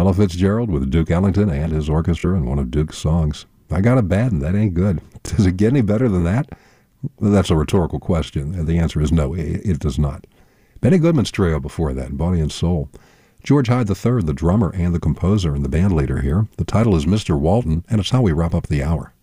Ella Fitzgerald with Duke Ellington and his orchestra in one of Duke's songs. I Got a Bad and That Ain't Good. Does it get any better than that? Well, that's a rhetorical question. The answer is no, it does not. Benny Goodman's trio before that, Body and Soul. George Hyde III, the drummer and the composer and the band leader here. The title is Mr. Walton, and it's how we wrap up the hour.